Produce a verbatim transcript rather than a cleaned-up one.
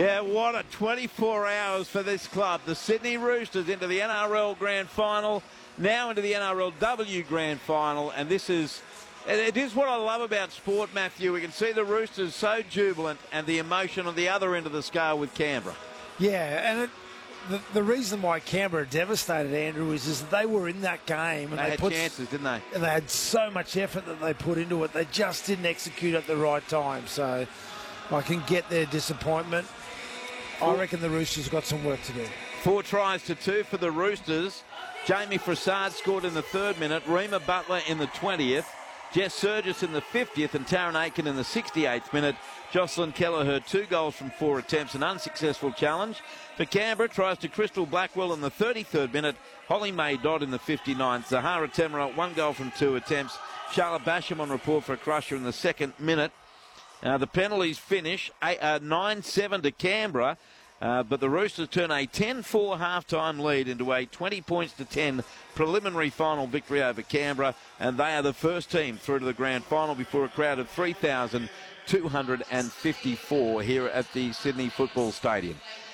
Yeah, what a twenty-four hours for this club. The Sydney Roosters into the N R L Grand Final, now into the N R L W Grand Final, and this is, it is what I love about sport, Matthew. We can see the Roosters so jubilant and the emotion on the other end of the scale with Canberra. Yeah, and it, the, the reason why Canberra are devastated, Andrew, is, is that they were in that game. And they, they had put, chances, didn't they? And they had so much effort that they put into it. They just didn't execute at the right time. So I can get their disappointment. I reckon the Roosters got some work to do. Four tries to two for the Roosters. Jamie Frassard scored in the third minute. Rima Butler in the twentieth. Jess Surgis in the fiftieth and Taryn Aiken in the sixty-eighth minute. Jocelyn Kelleher, two goals from four attempts, an unsuccessful challenge. For Canberra, tries to Crystal Blackwell in the thirty-third minute. Holly May Dodd in the fifty-ninth. Zahara Temerot, one goal from two attempts. Charlotte Basham on report for a crusher in the second minute. Uh, the penalties finish nine seven to Canberra, uh, but the Roosters turn a ten four half-time lead into a twenty points to ten preliminary final victory over Canberra, and they are the first team through to the grand final before a crowd of three thousand two hundred fifty-four here at the Sydney Football Stadium.